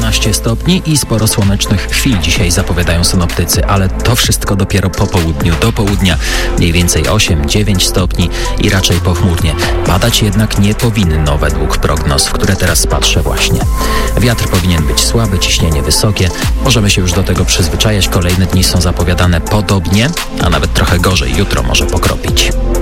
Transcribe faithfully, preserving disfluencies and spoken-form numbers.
jedenaście stopni i sporo słonecznych chwil dzisiaj zapowiadają synoptycy, ale to wszystko dopiero po południu. Do południa mniej więcej osiem dziewięć stopni i raczej pochmurnie. Padać jednak nie powinno według prognoz, w które teraz patrzę właśnie. Wiatr powinien być słaby, ciśnienie wysokie. Możemy się już do tego przyzwyczajać. Kolejne dni są zapowiadane podobnie, a nawet trochę gorzej. Jutro może pokropić.